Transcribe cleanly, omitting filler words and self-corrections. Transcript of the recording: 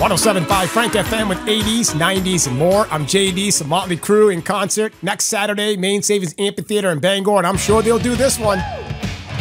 107.5 Frank FM with 80s, 90s, and more. I'm JD, some Motley Crue in concert next Saturday, Main Savings Amphitheater in Bangor, and I'm sure they'll do this one.